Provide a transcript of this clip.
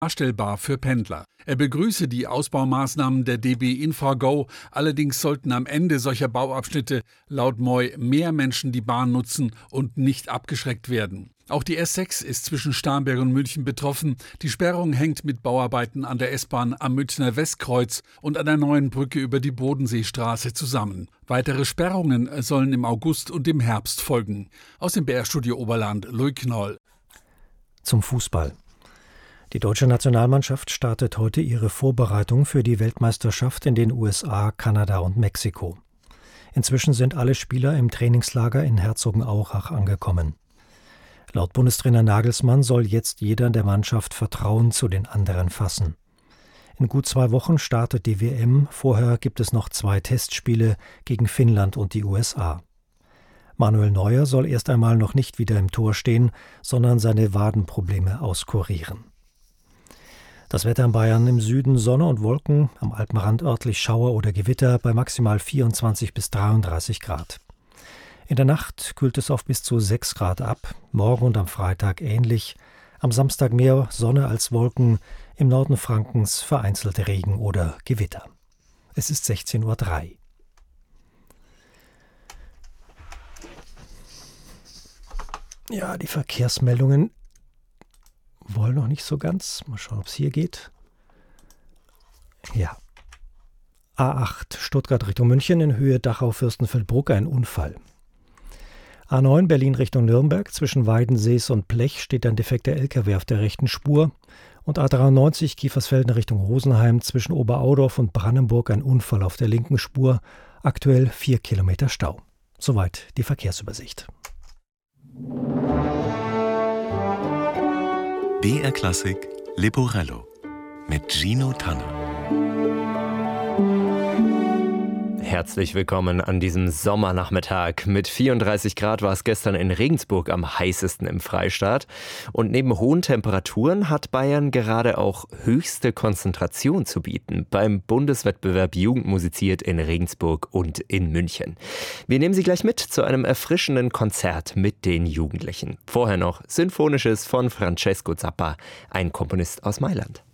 darstellbar für Pendler. Er begrüße die Ausbaumaßnahmen der DB InfraGo, allerdings sollten am Ende solcher Bauabschnitte laut Moy mehr Menschen die Bahn nutzen und nicht abgeschreckt werden. Auch die S6 ist zwischen Starnberg und München betroffen. Die Sperrung hängt mit Bauarbeiten an der S-Bahn am Münchner Westkreuz und an der neuen Brücke über die Bodenseestraße zusammen. Weitere Sperrungen sollen im August und im Herbst folgen. Aus dem BR-Studio Oberland, Louis Knoll. Zum Fußball. Die deutsche Nationalmannschaft startet heute ihre Vorbereitung für die Weltmeisterschaft in den USA, Kanada und Mexiko. Inzwischen sind alle Spieler im Trainingslager in Herzogenaurach angekommen. Laut Bundestrainer Nagelsmann soll jetzt jeder der Mannschaft Vertrauen zu den anderen fassen. In gut 2 Wochen startet die WM, vorher gibt es noch 2 Testspiele gegen Finnland und die USA. Manuel Neuer soll erst einmal noch nicht wieder im Tor stehen, sondern seine Wadenprobleme auskurieren. Das Wetter in Bayern: im Süden Sonne und Wolken, am Alpenrand örtlich Schauer oder Gewitter bei maximal 24 bis 33 Grad. In der Nacht kühlt es auf bis zu 6 Grad ab, morgen und am Freitag ähnlich, am Samstag mehr Sonne als Wolken, im Norden Frankens vereinzelte Regen oder Gewitter. Es ist 16:03 Uhr. Ja, die Verkehrsmeldungen wollen noch nicht so ganz. Mal schauen, ob es hier geht. Ja. A8 Stuttgart Richtung München in Höhe Dachau-Fürstenfeldbruck ein Unfall. A9 Berlin Richtung Nürnberg zwischen Weidensees und Blech steht ein defekter LKW auf der rechten Spur. Und A93 Kiefersfelden Richtung Rosenheim zwischen Oberaudorf und Brandenburg ein Unfall auf der linken Spur. Aktuell 4 Kilometer Stau. Soweit die Verkehrsübersicht. BR Klassik Leporello mit Gino Tanner. Herzlich willkommen an diesem Sommernachmittag. Mit 34 Grad war es gestern in Regensburg am heißesten im Freistaat. Und neben hohen Temperaturen hat Bayern gerade auch höchste Konzentration zu bieten beim Bundeswettbewerb Jugend musiziert in Regensburg und in München. Wir nehmen Sie gleich mit zu einem erfrischenden Konzert mit den Jugendlichen. Vorher noch Sinfonisches von Francesco Zappa, ein Komponist aus Mailand.